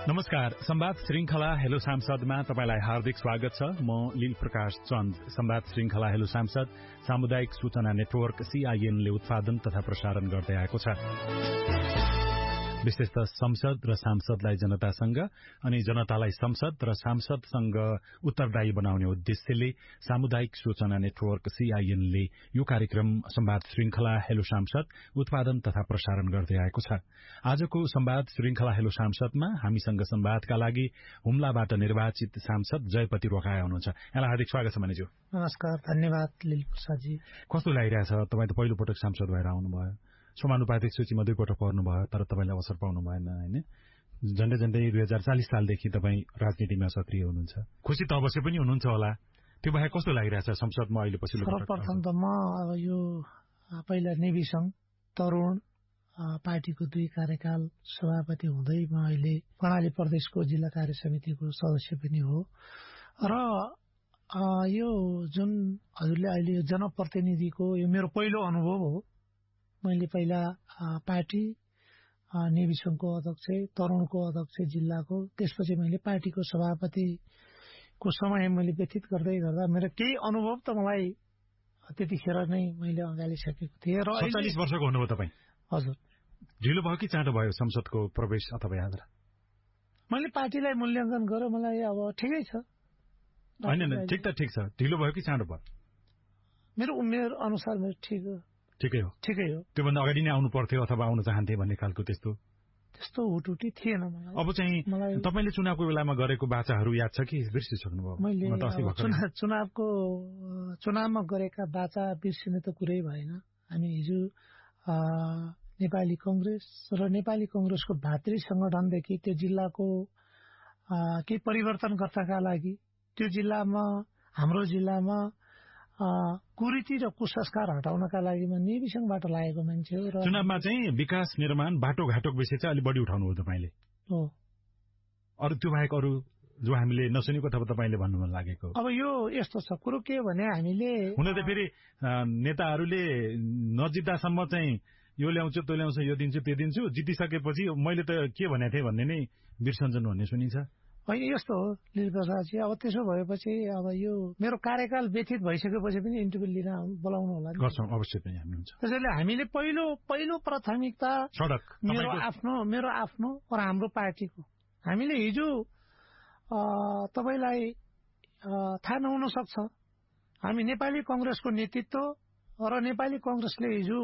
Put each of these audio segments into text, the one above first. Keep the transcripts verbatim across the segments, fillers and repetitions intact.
नमस्कार। संवाद श्रृंखला हेलो सांसदमा तपाईलाई हार्दिक स्वागत छ। म लील प्रकाश चन्द। संवाद श्रृंखला हेलो सांसद सामुदायिक सूचना नेटवर्क सीआईएन ले उत्पादन तथा प्रसारण गर्दै आएको छ। विशेषतः संसद र सांसदलाई जनतासँग अनि जनतालाई संसद र सांसदसँग उत्तरदायी बनाउने उद्देश्यले सामुदायिक सूचना नेटवर्क सीआईएन ले यो कार्यक्रम संवाद श्रृंखला हेलो सांसद उत्पादन तथा प्रसारण गर्दै आएको छ। आजको संवाद श्रृंखला हेलो सांसदमा हामीसँग संवादका लागि हुम्लाबाट निर्वाचित सांसद जयपति रोकाया हुनुहुन्छ। यहाँलाई हार्दिक स्वागत छ मनिज्यू। नमस्कार, धन्यवाद लील प्रसादजी। कस्तो लागिरहेछ? तपाईँ त पहिलो पटक सांसद भएर आउनुभयो, समानुपातिक सूचीमा दुई पटक पर्नुभयो, तर तपाईँले अवसर पाउनु भएन होइन। झण्डै झण्डै दुई हजार चालिस सालदेखि तपाईँ राजनीतिमा सक्रिय हुनुहुन्छ। खुसी त अवश्य पनि हुनुहुन्छ होला। त्यो बाहेक कस्तो लागिरहेछ संसदमा अहिले पछिल्लो पटक? सर्वप्रथम त म अब यो पहिला नेभी संघ तरुण पार्टीको दुई कार्यकाल सभापति हुँदै म अहिले कर्णाली प्रदेशको जिल्ला कार्य समितिको सदस्य पनि हो। र यो जुन हजुरले अहिले यो जनप्रतिनिधिको यो मेरो पहिलो अनुभव हो। मैले पहिला पार्टी नेभी संघको अध्यक्ष, तरुणको अध्यक्ष जिल्लाको, त्यसपछि मैले पार्टीको सभापतिको समय मैले व्यतीत गर्दै गर्दा मेरो केही अनुभव त मलाई त्यतिखेर नै मैले अँगालिसकेको थिएँ। र सत्तालीस वर्षको हुनुभयो तपाईँ? हजुर। ढिलो भयो कि चाँडो भयो संसदको प्रवेश अथवा यात्रा? मैले पार्टीलाई मूल्याङ्कन गरेँ, मलाई अब ठिकै छ। होइन, ठिक त ठिक छ। ढिलो भयो कि चाँडो भयो? मेरो उमेर अनुसार मेरो ठिक हो। ठिकै हो? ठिकै हो। त्योभन्दा अगाडि नै आउनु पर्थ्यो अथवा आउन चाहन्थे भन्ने खालको त्यस्तो त्यस्तो हुटुटी थिएन मलाई। अब चाहिँ तपाईँले चुनावको बेलामा गरेको बाचाहरू याद छ कि बिर्सिसक्नुभयो? मैले चुनावको चुनावमा गरेका बाचा बिर्सिने त कुरै भएन। हामी हिजो नेपाली कंग्रेस र नेपाली कंग्रेसको भातृ संगठनदेखि त्यो जिल्लाको केही परिवर्तन गर्नका लागि, त्यो जिल्लामा हाम्रो जिल्लामा कुरीति र कुसंस्कार हटाउनका लागि म नेभी संघबाट लागेको मान्छे हो। र चुनावमा चाहिँ विकास निर्माण बाटोघाटोको विषय चाहिँ अलि बढी उठाउनु हो तपाईँले? हो। अरू त्यो बाहेक अरू जो हामीले नसुनेको अथवा तपाईँले भन्नु मन लागेको? अब यो यस्तो छ कुरो के भने हामीले हुन त फेरि नेताहरूले नजित्दासम्म चाहिँ यो ल्याउँछु त्यो ल्याउँछु यो दिन्छु त्यो दिन्छु, जितिसकेपछि मैले त के भनेको थिएँ भन्ने नै बिर्सन्छन् भन्ने सुनिन्छ। होइन, यस्तो हो लील प्रसादजी। अब त्यसो भएपछि अब यो मेरो कार्यकाल व्यतीत भइसकेपछि पनि इन्टरभ्यू लिन बोलाउनु होला। गर्छौँ, अवश्य पनि हामी हुन्छ। त्यसैले हामीले पहिलो पहिलो प्राथमिकता सडक मेरो आफ्नो मेरो आफ्नो र हाम्रो पार्टीको। हामीले हिजो तपाईँलाई थाहा नहुन सक्छ, हामी नेपाली कंग्रेसको नेतृत्व र नेपाली कंग्रेसले हिजो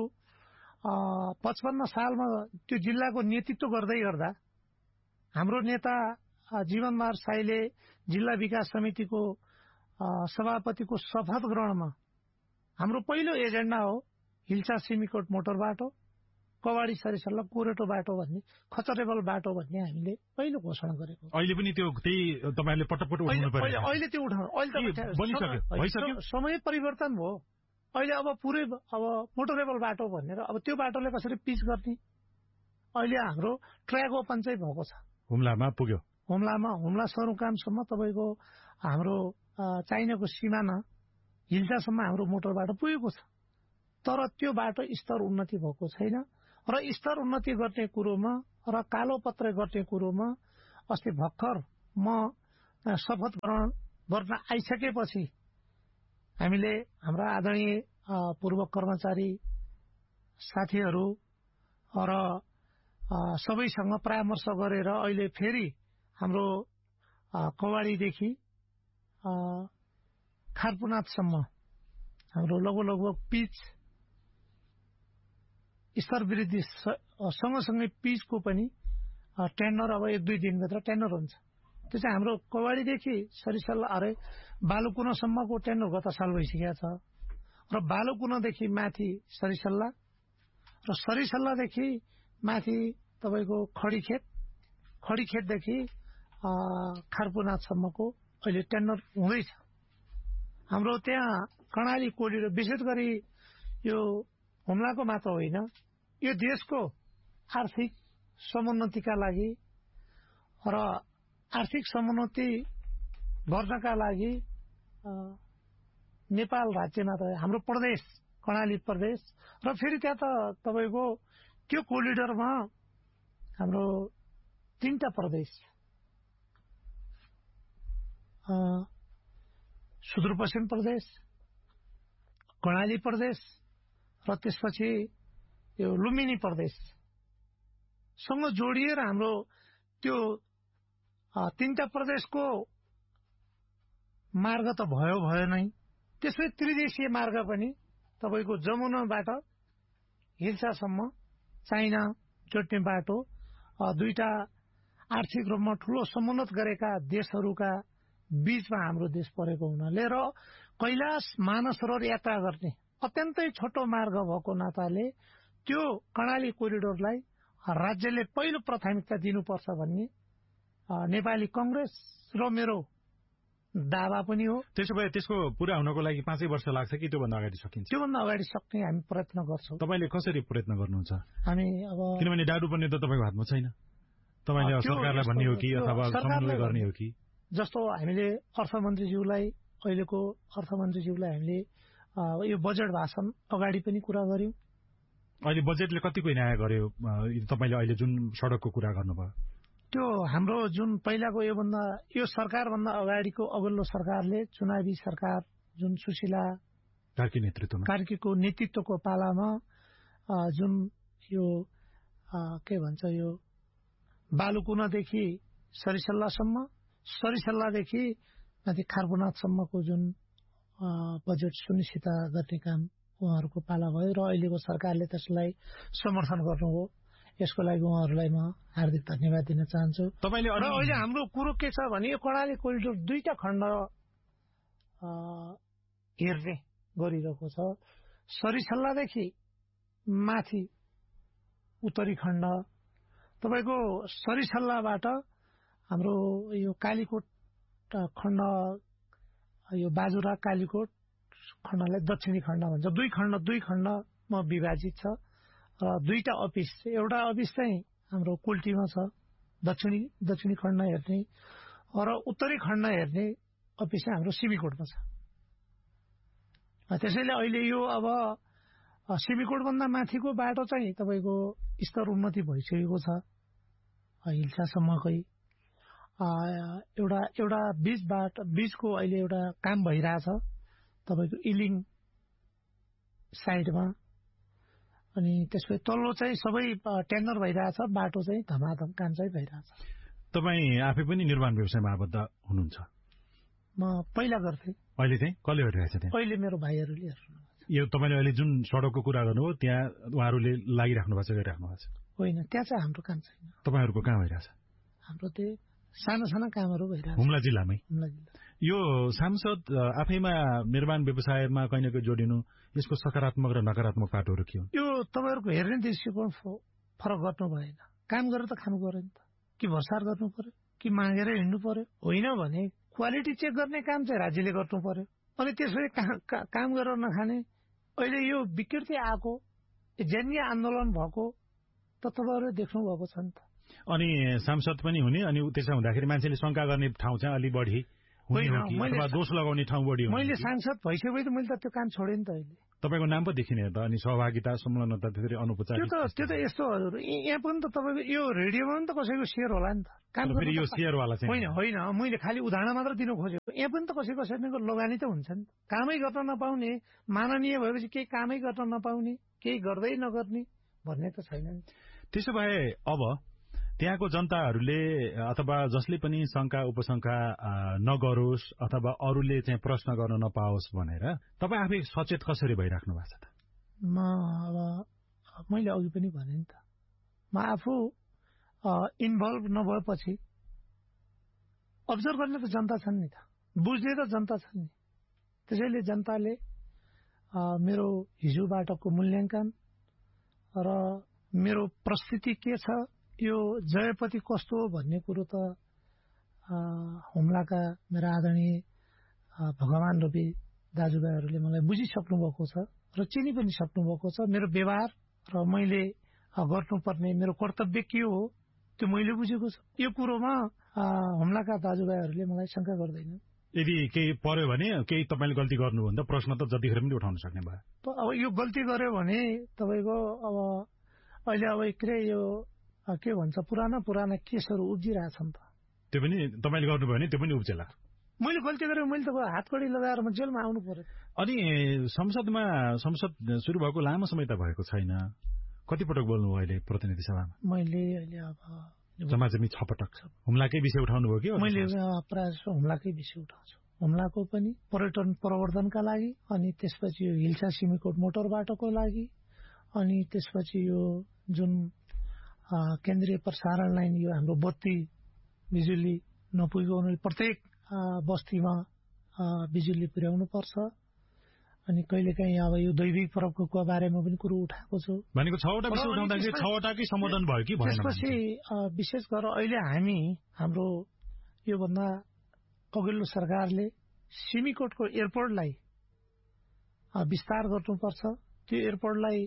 पचपन्न सालमा त्यो जिल्लाको नेतृत्व गर्दै गर्दा हाम्रो नेता जीवनबहादुर साईले जिल्ला विकास समितिको सभापतिको शपथ ग्रहणमा हाम्रो पहिलो एजेन्डा हो हिल्सा सिमीकोट मोटर बाटो, कवाडी सरिसल्ला कोरेटो बाटो भन्ने, खचरेबल बाटो भन्ने हामीले पहिलो घोषणा गरेको। अहिले पनि त्यो त्यही तपाईहरुले पटपट उठाउनु पर्यो? अहिले त्यो उठाउनु अहिले त समय परिवर्तन भयो। अहिले अब पुरै अब मोटरेबल बाटो भनेर अब त्यो बाटोले कसरी पिच गर्ने, अहिले हाम्रो ट्र्याक ओपन चाहिँ भएको छ। हुम्लामा पुग्यो। हुम्लामा हुम्ला सरुकामसम्म तपाईँको हाम्रो चाइनाको सिमाना हिल्सासम्म हाम्रो मोटर बाटो पुगेको छ। तर त्यो बाटो स्तर उन्नति भएको छैन र स्तर उन्नति गर्ने कुरोमा र कालो पत्र गर्ने कुरोमा अस्ति भर्खर म शपथ ग्रहण गर्न आइसकेपछि हामीले हाम्रा आदरणीय पूर्व कर्मचारी साथीहरू र सबैसँग परामर्श गरेर अहिले फेरि हाम्रो कवाडीदेखि खारपुनाथसम्म हाम्रो लगभग लगभग पिच स्तर वृद्धि सँगसँगै पिचको पनि टेन्डर अब एक दुई दिनभित्र टेन्डर हुन्छ। त्यो चाहिँ हाम्रो कवाडीदेखि सरिसल्ला अरे बालुकुनासम्मको टेन्डर गत साल भइसकेको छ र बालुकुनादेखि माथि सरिसल्ला र सरिसल्लादेखि माथि तपाईँको खडीखेत, खडीखेतदेखि खारपुनाथसम्मको अहिले टेन्डर हुँदैछ। हाम्रो त्यहाँ कर्णाली कोरिडोर विशेष गरी यो हुम्लाको मात्र होइन, यो देशको आर्थिक समुन्नतिका लागि र आर्थिक समुन्नति गर्नका लागि नेपाल राज्यमा त हाम्रो प्रदेश कर्णाली प्रदेश र फेरि त्यहाँ त तपाईँको त्यो कोरिडोरमा हाम्रो तीनटा प्रदेश सुदूरपश्चिम प्रदेश, कर्णाली प्रदेश र त्यसपछि यो लुम्बिनी प्रदेशसँग जोडिएर हाम्रो त्यो तीनटा प्रदेशको मार्ग त भयो भयो नै, त्यसै त्रिदेशीय मार्ग पनि तपाईको जमुनाबाट हिल्सासम्म चाइना जोड्ने बाटो, दुईटा आर्थिक रूपमा ठूलो समुन्नत गरेका देशहरूका बीचमा हाम्रो देश परेको हुनाले र कैलाश मानसरोवर यात्रा गर्ने अत्यन्तै छोटो मार्ग भएको नाताले त्यो कर्णाली कोरिडोरलाई राज्यले पहिलो प्राथमिकता दिनुपर्छ भन्ने नेपाली कांग्रेस र मेरो दावा पनि हो। त्यसो भए त्यसको पूरा हुनको लागि पाँचै वर्ष लाग्छ कि त्योभन्दा अगाडि सकिन्छ? त्योभन्दा अगाडि सक्ने हामी प्रयत्न गर्छौं। तपाईले कसरी प्रयत्न गर्नुहुन्छ? हामी अब किनभने डाडु पर्ने त तपाईको हातमा छैन, तपाईले सरकारलाई भन्ने हो कि अथवा समन्वय गर्ने हो कि? जस्तो हामीले अर्थमन्त्रीज्यूलाई अहिलेको अर्थमन्त्रीज्यूलाई हामीले यो बजेट भाषण अगाडि पनि कुरा गर्यौं। अहिले बजेटले कतिको न्याय गर्यो तपाईले अहिले जुन सडकको कुरा गर्नुभयो? त्यो हाम्रो जुन पहिलाको योभन्दा यो सरकारभन्दा अगाडिको अघिल्लो सरकारले चुनावी सरकार जुन सुशीला कार्की नेतृत्वमा कार्कीको नेतृत्वको पालामा जुन यो के भन्छ यो बालुकुनादेखि सरिसल्लासम्म, सरिसल्लादेखि माथि खारबुनाथसम्मको जुन बजेट सुनिश्चित गर्ने काम उहाँहरूको पाला भयो र अहिलेको सरकारले त्यसलाई समर्थन गर्नुभयो। यसको लागि उहाँहरूलाई म हार्दिक धन्यवाद दिन चाहन्छु। तपाईले र अहिले हाम्रो कुरो के छ भने यो कर्णाली कोरिडोर दुईटा खण्ड हेर्ने गरिरहेको छ। सरिसल्लादेखि माथि उत्तरी खण्ड, तपाईको सरिसल्लाबाट हाम्रो यो कालीकोट खण्ड, यो बाजुरा कालीकोट खण्डलाई दक्षिणी खण्ड भन्छ। दुई खण्ड दुई खण्डमा विभाजित छ र दुईटा अफिस, एउटा अफिस चाहिँ हाम्रो कुल्टीमा छ दक्षिणी दक्षिणी खण्ड हेर्ने, र उत्तरी खण्ड हेर्ने अफिस चाहिँ हाम्रो सिमीकोटमा छ। त्यसैले अहिले यो अब सिमीकोटभन्दा माथिको बाटो चाहिँ तपाईँको स्तर उन्नति भइसकेको छ, हिल्सासम्मकै एउटा एउटा बीच बाटो बीचको अहिले एउटा काम भइरहेछ तपाईँको इलिङ साइडमा, अनि त्यसपछि तल्लो चाहिँ सबै टेन्डर भइरहेछ, बाटो चाहिँ धमाधम काम चाहिँ भइरहेछ। तपाई आफै पनि निर्माण व्यवसायमा आबद्ध हुनुहुन्छ? म पहिला गर्थेँ। अहिले चाहिँ कसले गरिरहेछ त्यहाँ? अहिले मेरो भाइहरूले हेर्नु। यो तपाईले अहिले जुन सडकको कुरा गर्नुभयो त्यहाँ उहाँहरूले लागिराख्नु भएको छ, गरिराख्नु भएको छ? होइन, त्यहाँ चाहिँ हाम्रो काम छैन। तपाईहरुको कहाँ भइरहेछ? हाम्रो त्यो साना साना कामहरू भइरहेछ हुम्ला जिल्लामै। हुम्ला जिल्ला। यो सांसद आफैमा निर्माण व्यवसायमा कहीँ न कहीँ जोडिनु, यसको सकारात्मक र नकारात्मक पाटोहरू के हुन्? यो तपाईहरुको हेर्ने दृष्टिकोण फरक गर्नु भएन। काम गरेर त खानु पर्यो नि त, कि भरसार गर्नु पर्यो कि मागेर हिँड्नु पर्यो? होइन भने क्वालिटी चेक गर्ने काम चाहिँ राज्यले गर्नु पर्यो। अनि त्यसरी काम गरेर नखाने, अहिले यो विकृति आएको, जन्य आन्दोलन भएको त तपाईहरुले देख्नु भएको छ नि त। अनि सांसद पनि हुने, अनि त्यसो हुँदाखेरि मान्छेले शंका गर्ने ठाउँ चाहिँ अलि बढी हुने हो कि अथवा दोष लगाउने ठाउँ बढी हो? मैले सांसद भइसकेपछि त मैले त त्यो काम छोडेँ नि त। अहिले तपाईको नाम पो देखिने त, अनि सहभागिता संलग्नता त्यसरी अनुपचारिक त्यो त त्यो त यस्तो हजुर, यहाँ पनि त तपाईको यो रेडियोमा पनि त कसैको शेयर होला नि त। काम फेरि यो शेयरवाला चाहिँ होइन होइन, मैले खालि उदाहरण मात्र दिन खोजेको। यहाँ पनि त कसै कसैको लगानी त हुन्छ नि। कामै गर्न नपाउने, माननीय भएपछि केही कामै गर्न नपाउने, केही गर्दै नगर्ने भन्ने त छैन नि। त्यसो भए अब त्यहाँको जनताहरूले अथवा जसले पनि शंका उपशंका नगरोस् अथवा अरूले चाहिँ प्रश्न गर्न नपाओस् भनेर तपाई आफै सचेत कसरी भइराख्नु भएको छ त? म अब मैले अघि पनि भने नि त, म आफू इन्भल्भ नभएपछि अब्जर्भ गर्ने त जनता छन् नि त, बुझ्ने त जनता छन् नि। त्यसैले जनताले मेरो हिजोबाटको मूल्याङ्कन र मेरो प्रस्तुति के छ, यो जयपति कस्तो हो भन्ने कुरो त हुम्लाका मेरा आदरणीय भगवान रूपी दाजुभाइहरूले मलाई बुझिसक्नु भएको छ र चिनी पनि सक्नु भएको छ। मेरो व्यवहार र मैले गर्नुपर्ने मेरो कर्तव्य के हो त्यो मैले बुझेको छ। यो कुरोमा हुम्लाका दाजुभाइहरूले मलाई शंका गर्दैनन्। यदि केही पर्यो भने केही तपाईले गल्ती गर्नुभयो भने त प्रश्न त जतिखेर पनि उठाउन सक्ने भयो। अब यो गल्ती गर्यो भने तपाईको अब अहिले अब के यो के भन्छ पुराना पुराना केसहरू उब्जिरहेछन् त, त्यो पनि तपाईले गर्नुभयो भने त्यो पनि उब्जेला। मैले गल्ती गरेँ, मैले त हातकडी लगाएर म जेलमा आउनु पर्यो। अनि संसदमा संसद सुरु भएको लामो समय त भएको छैन, कति पटक बोल्नु भयो अहिले प्रतिनिधि सभामा? मैले अहिले अब जम्मा-जम्मी छ पटक हुम्लाकै विषय उठाउनु भयो कि? मैले प्रायः जस्तो हुम्लाकै विषय उठाउँछु। हुम्लाको पनि पर्यटन प्रवर्धनका लागि, अनि त्यसपछि यो हिल्सा सिमीकोट मोटर बाटोको लागि, अनि त्यसपछि यो जुन केन्द्रीय प्रसारण लाइन, यो हाम्रो बत्ती बिजुली नपुगेको हुनाले प्रत्येक बस्तीमा बिजुली पुर्याउनु पर्छ। अनि कहिलेकाहीँ अब यो दैविक प्रकोपको बारेमा पनि कुरो उठाएको छु। भनेको छवटा विषय उठाउँदाखेरि छवटाकै सम्बोधन भयो कि भएन? त्यसपछि विशेष गरेर अहिले हामी हाम्रो योभन्दा अघिल्लो सरकारले सिमीकोटको एयरपोर्टलाई विस्तार गर्नुपर्छ। त्यो एयरपोर्टलाई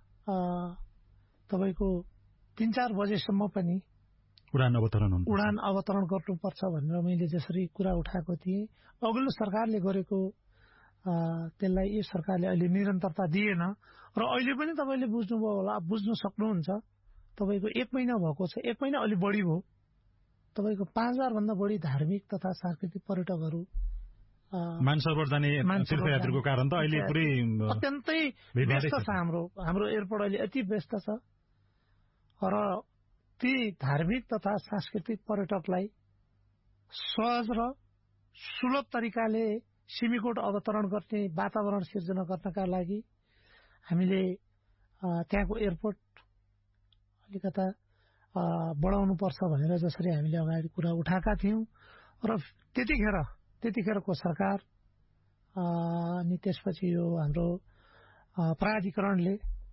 तपाईँको तीन चार बजेसम्म पनि उडान अवतरण उडान अवतरण गर्नुपर्छ भनेर मैले जसरी कुरा उठाएको थिएँ। अघिल्लो सरकारले गरेको त्यसलाई यो सरकारले अहिले निरन्तरता दिएन र अहिले पनि तपाईँले बुझ्नुभयो होला, बुझ्न सक्नुहुन्छ। तपाईँको एक महिना भएको छ, एक महिना अलि बढी भयो। तपाईँको पाँच हजार भन्दा बढी धार्मिक तथा सांस्कृतिक पर्यटकहरू मानसरोवर जाने तीर्थयात्रीको कारण त अहिले पुरै अत्यन्तै व्यस्त छ। हाम्रो हाम्रो एयरपोर्ट अहिले यति व्यस्त छ र ती धार्मिक तथा सांस्कृतिक पर्यटकलाई सहज र सुलभ तरिकाले सिमीकोट अवतरण गर्ने वातावरण सिर्जना गर्नका लागि हामीले त्यहाँको एयरपोर्ट अलिकता बढाउनु पर्छ भनेर जसरी हामीले अगाडि कुरा उठाएका थियौँ र त्यतिखेर त्यतिखेरको सरकार अनि त्यसपछि यो हाम्रो प्राधिकरणले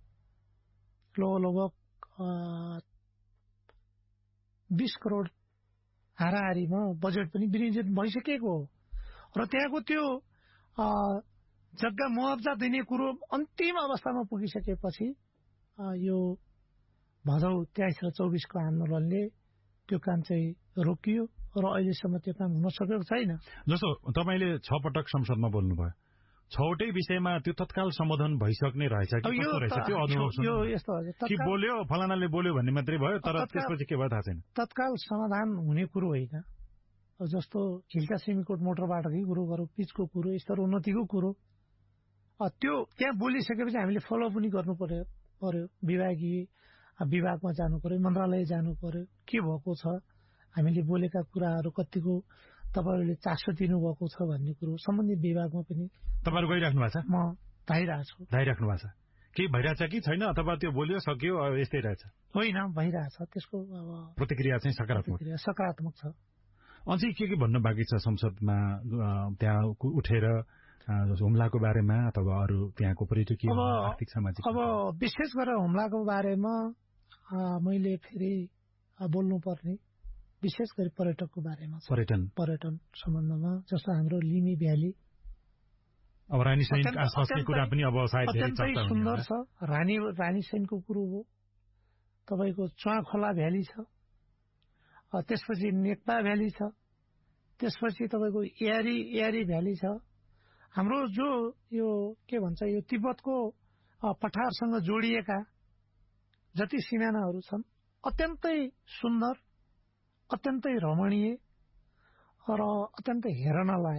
लगभग बीस करोड हाराहारीमा बजेट पनि विनियोजन भइसकेको हो र त्यहाँको त्यो जग्गा मुआवजा दिने कुरो अन्तिम अवस्थामा पुगिसकेपछि यो भदौ तेइस र चौबिसको आन्दोलनले त्यो काम चाहिँ रोकियो र अहिलेसम्म त्यो काम हुन सकेको छैन। जसो तपाईँले छ पटक संसदमा बोल्नुभयो, छवटै विषयमा त्यो तत्काल सम्बोधन भइसक्ने रहेछ कि कस्तो रहेछ त्यो अनुभव सुन्नु? यो यस्तो कि बोल्यो फलानाले बोल्यो भन्ने मात्रै भयो, तर त्यसपछि के भयो थाहा छैन। तत्काल समाधान हुने कुरो होइन। जस्तो हिल्सा सिमीकोट मोटर बाटोकै कुरो गरौँ, पिचको कुरो, स्तर उन्नतिको कुरो, त्यो त्यहाँ बोलिसकेपछि हामीले फलो पनि गर्नु पर्यो पर्यो विभागीय विभागमा जानु पर्यो, मन्त्रालय जानु पर्यो, के भएको छ, हामीले बोलेका कुराहरू कतिको तपाईँहरूले चासो दिनुभएको छ भन्ने कुरो सम्बन्धित विभागमा पनि। तपाईँहरू गइराख्नु भएको छ? म धाइरहेको छु। धाइराख्नु भएको छ? केही भइरहेछ कि छैन, अथवा त्यो बोलियो सक्यो यस्तै रहेछ? होइन, भइरहेछ। त्यसको अब प्रतिक्रिया चाहिँ सकारात्मक सकारात्मक छ। अझै के के भन्न बाँकी छ संसदमा त्यहाँ उठेर हुम्लाको बारेमा अथवा अरू त्यहाँको पर्यटकीय आर्थिक सामाजिक? अब विशेष गरेर हुम्लाको बारेमा मैले फेरि बोल्नुपर्ने विशेष गरी पर्यटकको बारेमा छ। पर्यटन पर्यटन सम्बन्धमा जस्तो हाम्रो लिमी भ्याली, अब रानी सैन आसपासकै कुरा पनि अब सायद धेरै चर्चा अत्यन्तै सुन्दर छ। रानी रानी सैनको कुरो हो, तपाईँको च्वाखोला भ्याली छ, त्यसपछि नेक्पा भ्याली छ, त्यसपछि तपाईँको एयारी एयारी भ्याली छ। हाम्रो जो यो के भन्छ यो तिब्बतको पठारसँग जोडिएका जति सिमानाहरू छन् अत्यन्तै सुन्दर, अत्यन्तै रमणीय र अत्यन्तै हेर्न लायक।